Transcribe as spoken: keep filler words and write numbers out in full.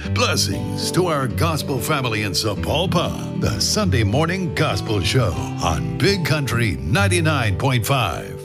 Blessings to our gospel family in Sapulpa. The Sunday Morning Gospel Show on Big Country ninety-nine point five.